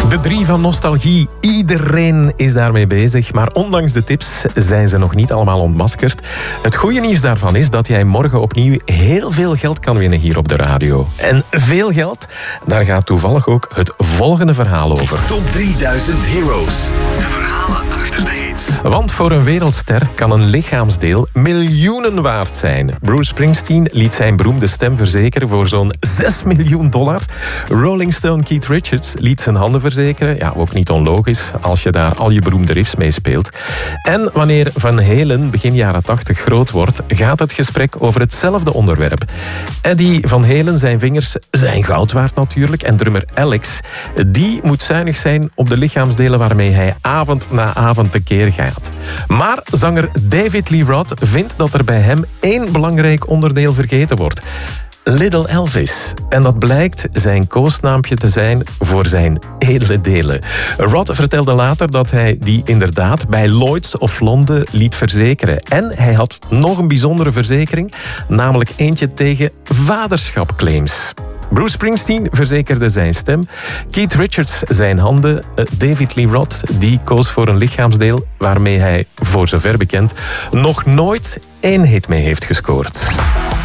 De 3 van nostalgie. Iedereen is daarmee bezig. Maar ondanks de tips zijn ze nog niet allemaal ontmaskerd. Het goede nieuws daarvan is dat jij morgen opnieuw heel veel geld kan winnen hier op de radio. En veel geld, daar gaat toevallig ook het volgende verhaal over. Top 3000 Heroes. De verhalen achter de hits. Want voor een wereldster kan een lichaamsdeel miljoenen waard zijn. Bruce Springsteen liet zijn beroemde stem verzekeren voor zo'n $6 miljoen. Rolling Stone Keith Richards liet zijn handen verzekeren. Ja, ook niet onlogisch als je daar al je beroemde riffs mee speelt. En wanneer Van Halen begin jaren 80 groot wordt, gaat het gesprek over hetzelfde onderwerp. Eddie Van Halen, zijn vingers zijn goud waard natuurlijk. En drummer Alex, die moet zuinig zijn op de lichaamsdelen waarmee hij avond na avond tekeer gaat. Maar zanger David Lee Roth vindt dat er bij hem één belangrijk onderdeel vergeten wordt. Little Elvis. En dat blijkt zijn koosnaampje te zijn voor zijn edele delen. Roth vertelde later dat hij die inderdaad bij Lloyds of Londen liet verzekeren. En hij had nog een bijzondere verzekering, namelijk eentje tegen vaderschapclaims. Bruce Springsteen verzekerde zijn stem. Keith Richards zijn handen. David Lee Roth die koos voor een lichaamsdeel waarmee hij, voor zover bekend, nog nooit één hit mee heeft gescoord.